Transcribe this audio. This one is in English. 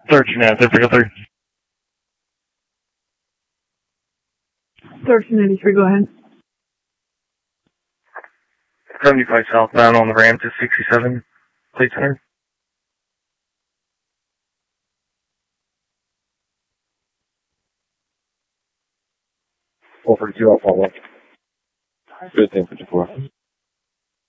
1393, go 1393, go ahead. 75 southbound on the ramp to 67, plate center. 442, I'll follow up. 1554.